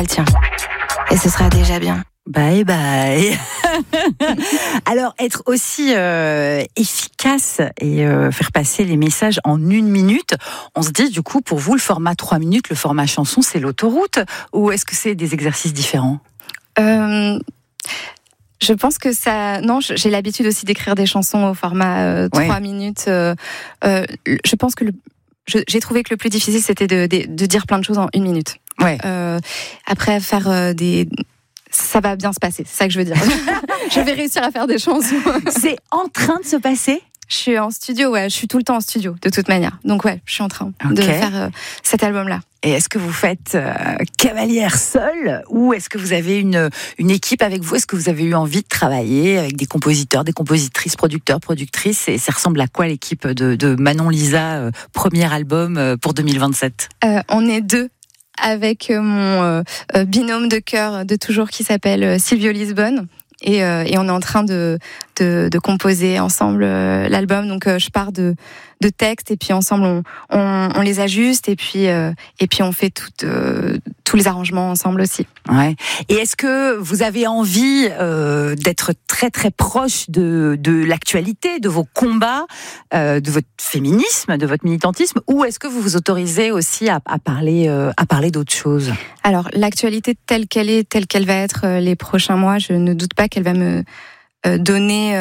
le tien. Et ce sera déjà bien. Bye bye. Alors, être aussi efficace et faire passer les messages en 1 minute, on se dit du coup, pour vous, le format 3 minutes, le format chanson, c'est l'autoroute, ou est-ce que c'est des exercices différents ? Je pense que ça... Non, j'ai l'habitude aussi d'écrire des chansons au format 3 minutes. Je pense que j'ai trouvé que le plus difficile, c'était de dire plein de choses en 1 minute. Ouais. Après, faire ça va bien se passer, c'est ça que je veux dire. Je vais réussir à faire des chansons. C'est en train de se passer ? Je suis en studio, je suis tout le temps en studio, de toute manière. Donc je suis en train de faire cet album-là. Et est-ce que vous faites cavalière seule, ou est-ce que vous avez une équipe avec vous ? Est-ce que vous avez eu envie de travailler avec des compositeurs, des compositrices, producteurs, productrices ? Et ça ressemble à quoi l'équipe de Manon Lisa, premier album pour 2027 ? On est 2. Avec mon binôme de cœur de toujours qui s'appelle Silvio Lisbonne. Et on est en train de composer ensemble l'album. Donc je pars de textes et puis ensemble on les ajuste et puis on fait tous les arrangements ensemble aussi. Ouais. Et est-ce que vous avez envie d'être très très proche de l'actualité, de vos combats, de votre féminisme, de votre militantisme, ou est-ce que vous vous autorisez aussi à parler d'autres choses ? Alors l'actualité telle qu'elle va être les prochains mois, je ne doute pas qu'elle va me donner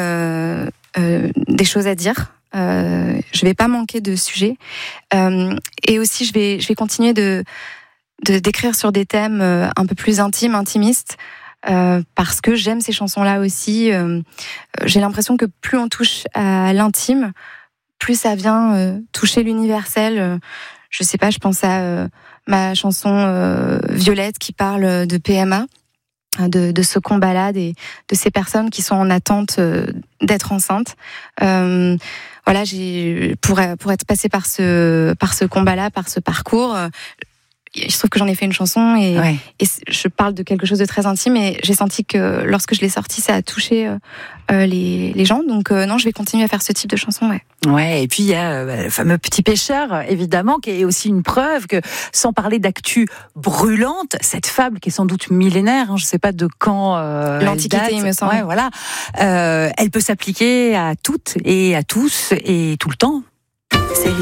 des choses à dire. Je vais pas manquer de sujets et aussi je vais continuer d'écrire sur des thèmes un peu plus intimistes parce que j'aime ces chansons-là aussi. J'ai l'impression que plus on touche à l'intime, plus ça vient toucher l'universel. Je sais pas, je pense à ma chanson Violette qui parle de PMA. De ce combat-là, de ces personnes qui sont en attente d'être enceintes. Voilà, pour être passée par ce combat-là, par ce parcours, il se trouve que j'en ai fait une chanson et je parle de quelque chose de très intime et j'ai senti que lorsque je l'ai sortie, ça a touché les gens. Donc non, je vais continuer à faire ce type de chanson. Ouais, et puis il y a le fameux Petit Pêcheur, évidemment, qui est aussi une preuve que, sans parler d'actu brûlante, cette fable qui est sans doute millénaire, je ne sais pas de quand l'Antiquité, il me semble. Ouais, voilà. Elle peut s'appliquer à toutes et à tous et tout le temps. C'est